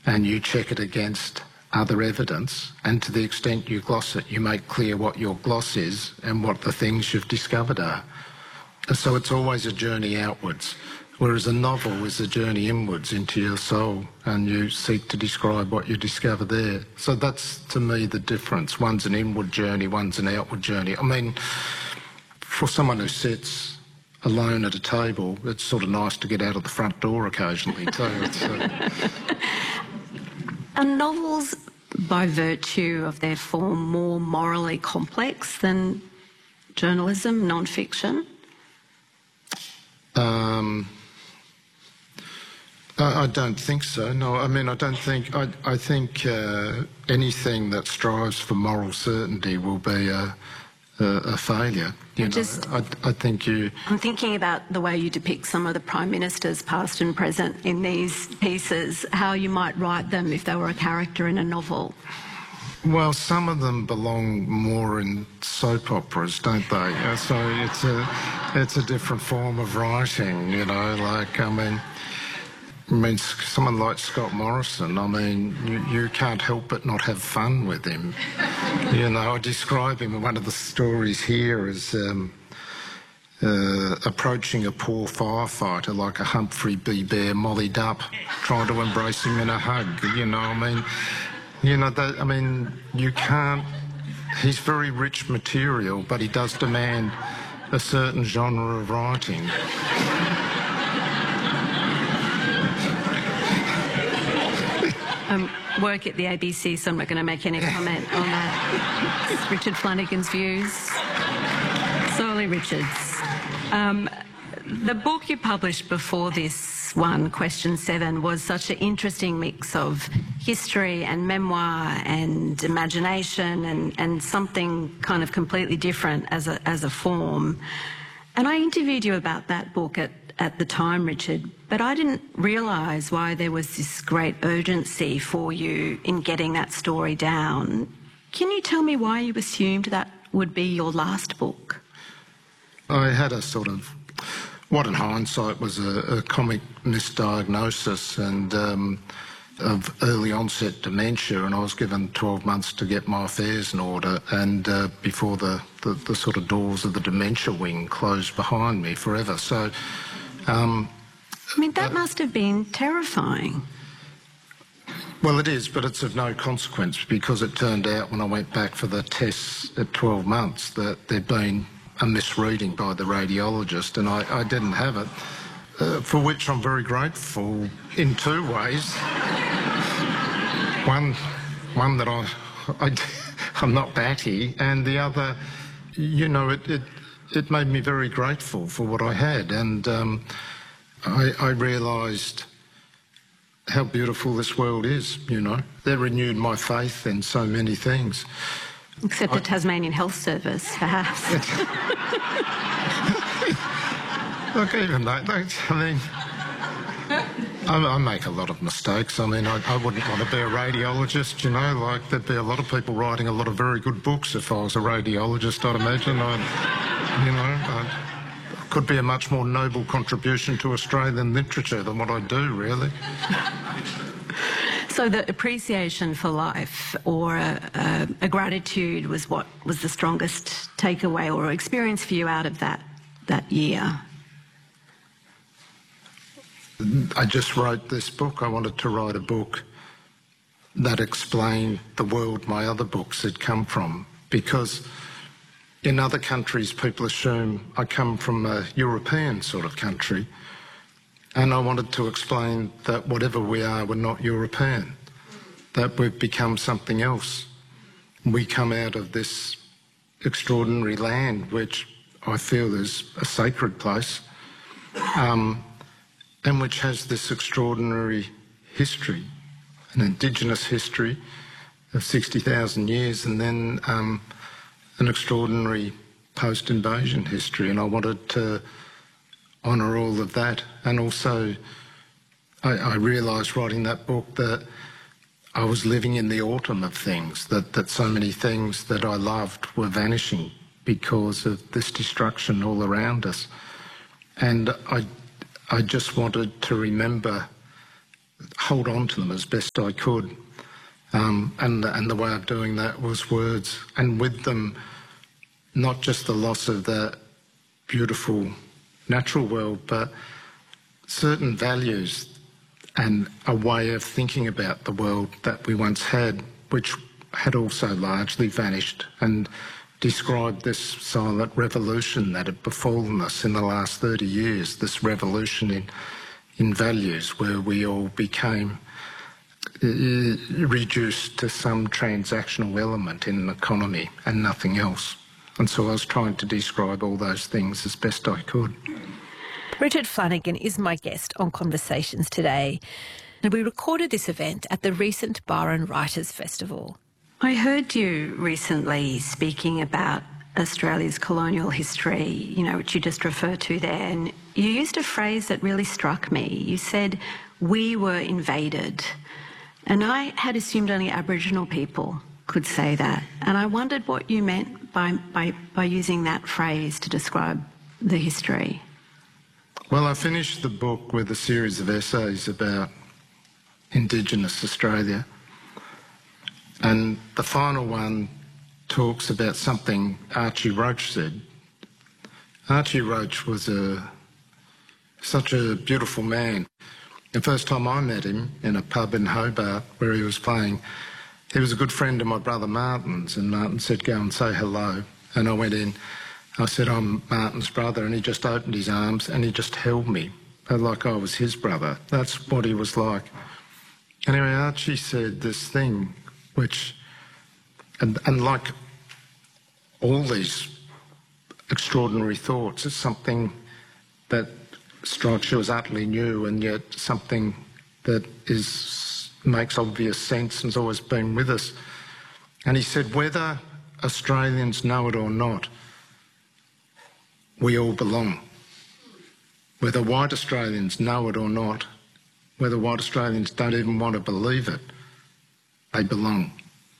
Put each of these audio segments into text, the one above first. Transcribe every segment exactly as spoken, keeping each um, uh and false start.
and you check it against other evidence, and to the extent you gloss it, you make clear what your gloss is and what the things you've discovered are. So it's always a journey outwards, whereas a novel is a journey inwards into your soul, and you seek to describe what you discover there. So that's, to me, the difference. One's an inward journey, one's an outward journey. I mean, for someone who sits alone at a table, it's sort of nice to get out of the front door occasionally too. It's, uh... Are novels, by virtue of their form, more morally complex than journalism, non-fiction? Um, I, I don't think so. No, I mean, I don't think. I, I think uh, anything that strives for moral certainty will be a, a, a failure. You know, Just, I, I think you. I'm thinking about the way you depict some of the prime ministers, past and present, in these pieces. How you might write them if they were a character in a novel. Well, some of them belong more in soap operas, don't they? Uh, so it's a, it's a different form of writing, you know, like, I mean, I mean, someone like Scott Morrison, I mean, you, you can't help but not have fun with him. You know, I describe him in one of the stories here as um, uh, approaching a poor firefighter like a Humphrey B. Bear mollied up, trying to embrace him in a hug, you know, I mean... You know, that, I mean, you can't... He's very rich material, but he does demand a certain genre of writing. Um, work at the A B C, so I'm not going to make any comment on that. It's Richard Flanagan's views. Solely Richard's. Um, the book you published before this one, Question Seven, was such an interesting mix of history and memoir and imagination and, and something kind of completely different as a, as a form. And I interviewed you about that book at, at the time, Richard, but I didn't realise why there was this great urgency for you in getting that story down. Can you tell me why you assumed that would be your last book? I had a sort of... What in hindsight was a, a comic misdiagnosis and um, of early onset dementia, and I was given twelve months to get my affairs in order, and uh, before the, the, the sort of doors of the dementia wing closed behind me forever. So, um, I mean, that uh, must have been terrifying. Well, it is, but it's of no consequence, because it turned out when I went back for the tests at twelve months that there'd been a misreading by the radiologist, and I, I didn't have it, uh, for which I'm very grateful in two ways. One, one that I, I, I'm not batty, and the other, you know, it, it, it made me very grateful for what I had, and um, I, I realised how beautiful this world is, you know. That renewed my faith in so many things. Except the Tasmanian Health Service, perhaps. Look, even that, I mean, I, I make a lot of mistakes. I mean, I, I wouldn't want to be a radiologist, you know, like there'd be a lot of people writing a lot of very good books if I was a radiologist, I'd imagine. I'd, you know, I could be a much more noble contribution to Australian literature than what I do, really. So the appreciation for life or a, a, a gratitude was what was the strongest takeaway or experience for you out of that, that year? I just wrote this book. I wanted to write a book that explained the world my other books had come from, because in other countries people assume I come from a European sort of country. And I wanted to explain that whatever we are, we're not European, that we've become something else. We come out of this extraordinary land, which I feel is a sacred place, um, and which has this extraordinary history, an Indigenous history of sixty thousand years, and then um, an extraordinary post-invasion history. And I wanted to honour all of that. And also I, I realised writing that book that I was living in the autumn of things, that, that so many things that I loved were vanishing because of this destruction all around us. And I, I just wanted to remember hold on to them as best I could. Um, and, and the way of doing that was words, and with them, not just the loss of that beautiful natural world, but certain values and a way of thinking about the world that we once had, which had also largely vanished, and described this silent revolution that had befallen us in the last thirty years, this revolution in, in values where we all became uh, reduced to some transactional element in an economy and nothing else. And so I was trying to describe all those things as best I could. Richard Flanagan is my guest on Conversations today. And we recorded this event at the recent Byron Writers Festival. I heard you recently speaking about Australia's colonial history, you know, which you just referred to there, and you used a phrase that really struck me. You said, "We were invaded." And I had assumed only Aboriginal people could say that. And I wondered what you meant by, by, by using that phrase to describe the history. Well, I finished the book with a series of essays about Indigenous Australia. And the final one talks about something Archie Roach said. Archie Roach was a, such a beautiful man. The first time I met him in a pub in Hobart where he was playing, he was a good friend of my brother Martin's, and Martin said, "Go and say hello." And I went in. I said, "I'm Martin's brother," and he just opened his arms and he just held me like I was his brother. That's what he was like. Anyway, Archie said this thing which, and, and like all these extraordinary thoughts, it's something that strikes you as utterly new and yet something that is makes obvious sense and has always been with us. And he said, whether Australians know it or not, we all belong. Whether white Australians know it or not, whether white Australians don't even want to believe it, they belong.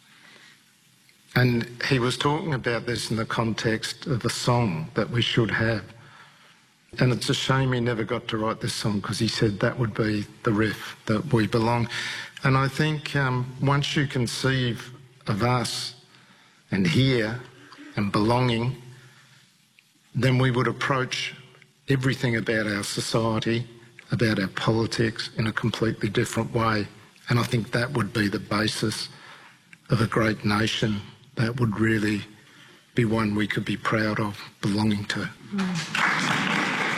And he was talking about this in the context of a song that we should have. And it's a shame he never got to write this song, because he said that would be the riff, that we belong. And I think um, once you conceive of us and here and belonging, then we would approach everything about our society, about our politics in a completely different way. And I think that would be the basis of a great nation that would really be one we could be proud of belonging to. Mm.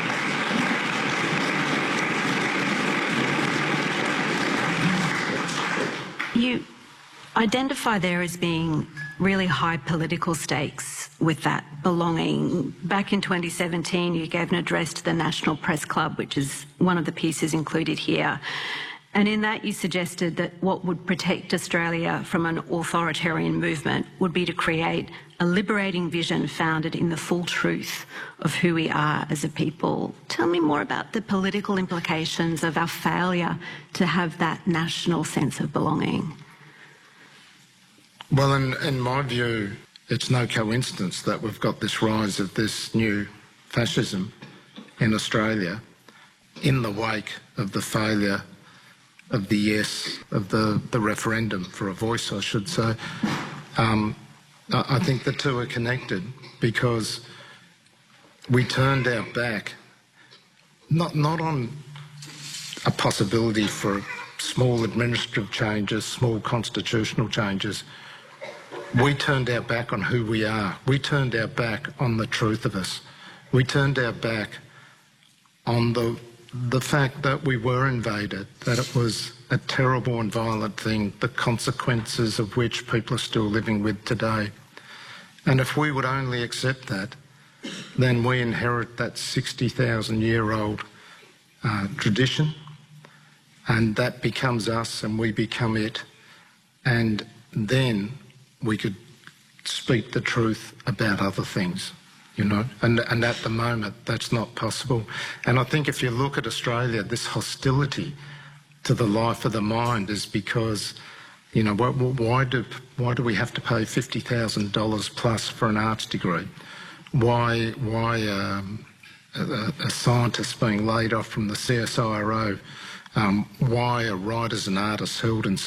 You identify there as being really high political stakes with that belonging. Back in twenty seventeen, you gave an address to the National Press Club, which is one of the pieces included here. And in that you suggested that what would protect Australia from an authoritarian movement would be to create a liberating vision founded in the full truth of who we are as a people. Tell me more about the political implications of our failure to have that national sense of belonging. Well, in, in my view, it's no coincidence that we've got this rise of this new fascism in Australia in the wake of the failure of the yes, of the, the referendum for a voice, I should say. Um, I, I think the two are connected, because we turned our back, not, not on a possibility for small administrative changes, small constitutional changes. We turned our back on who we are. We turned our back on the truth of us. We turned our back on the the fact that we were invaded, that it was a terrible and violent thing, the consequences of which people are still living with today. And if we would only accept that, then we inherit that sixty thousand year old uh, tradition, and that becomes us and we become it. And then we could speak the truth about other things. You know, and, and at the moment, that's not possible. And I think if you look at Australia, this hostility to the life of the mind is because, you know, why, why do why do we have to pay fifty thousand dollars plus for an arts degree? Why why um, a, a scientist being laid off from the C S I R O um, why are writers and artists held in